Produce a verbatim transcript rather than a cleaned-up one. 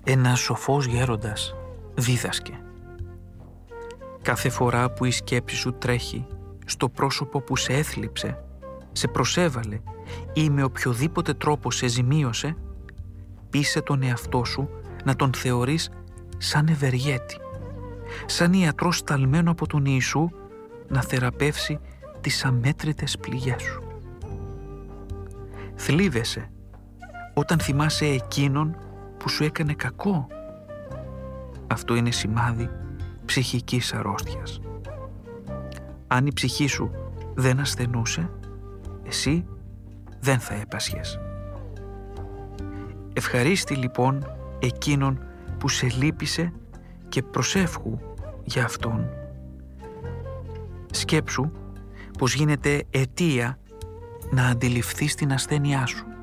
Ένας σοφός γέροντας δίδασκε. Κάθε φορά που η σκέψη σου τρέχει στο πρόσωπο που σε έθλιψε, σε προσέβαλε ή με οποιοδήποτε τρόπο σε ζημίωσε, πείσε τον εαυτό σου να τον θεωρείς σαν ευεργέτη, σαν ιατρό σταλμένο από τον Ιησού να θεραπεύσει τις αμέτρητες πληγές σου. Θλίβεσαι όταν θυμάσαι εκείνον που σου έκανε κακό. Αυτό είναι σημάδι ψυχικής αρρώστιας. Αν η ψυχή σου δεν ασθενούσε, εσύ δεν θα έπασχες. Ευχαρίστη λοιπόν εκείνον που σε λύπησε και προσεύχου για αυτόν. Σκέψου πως γίνεται αιτία να αντιληφθείς την ασθένειά σου.